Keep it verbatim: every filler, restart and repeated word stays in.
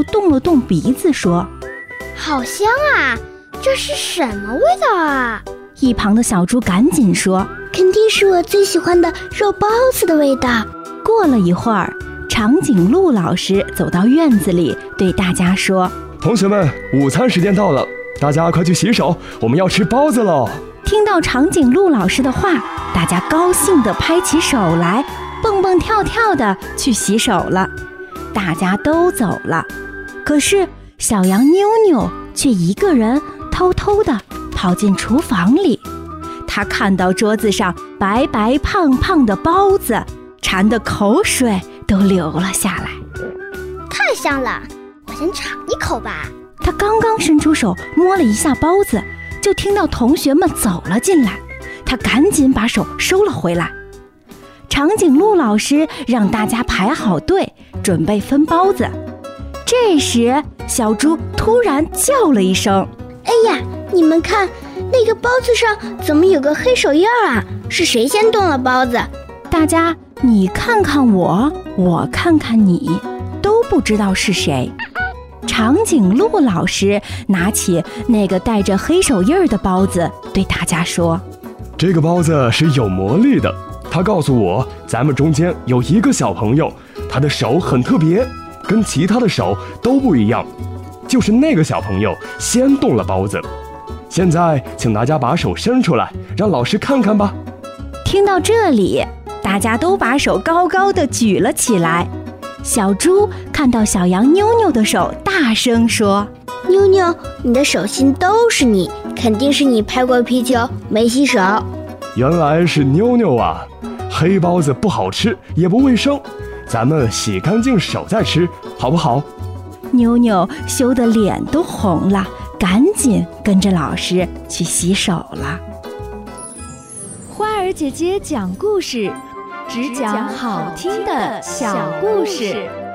动了动鼻子说： 好香啊，这是什么味道啊？ 一旁的小猪赶紧说： 肯定是我最喜欢的肉包子的味道。 过了一会儿，长颈鹿老师走到院子里，对大家说： 同学们，午餐时间到了，大家快去洗手，我们要吃包子喽。 听到长颈鹿老师的话，大家高兴地拍起手来，蹦蹦跳跳地去洗手了。大家都走了，可是小羊妞妞却一个人偷偷地跑进厨房里。她看到桌子上白白胖胖的包子，馋得口水都流了下来。 太香了，我先尝一口吧。 她刚刚伸出手摸了一下包子，就听到同学们走了进来，她赶紧把手收了回来。长颈鹿老师让大家排好队，准备分包子。这时，小猪突然叫了一声： 哎呀，你们看，那个包子上怎么有个黑手印啊？是谁先动了包子？ 大家你看看我，我看看你，都不知道是谁。长颈鹿老师拿起那个带着黑手印的包子，对大家说： 这个包子是有魔力的，他告诉我，咱们中间有一个小朋友，他的手很特别，跟其他的手都不一样，就是那个小朋友先动了包子。现在请大家把手伸出来，让老师看看吧。 听到这里，大家都把手高高的举了起来。小猪看到小羊妞妞的手，大声说： 妞妞，你的手心都是泥，肯定是你拍过皮球没洗手。 原来是妞妞啊，黑包子不好吃也不卫生，咱们洗干净手再吃好不好？ 妞妞羞得脸都红了，赶紧跟着老师去洗手了。 花儿姐姐讲故事，只讲好听的小故事。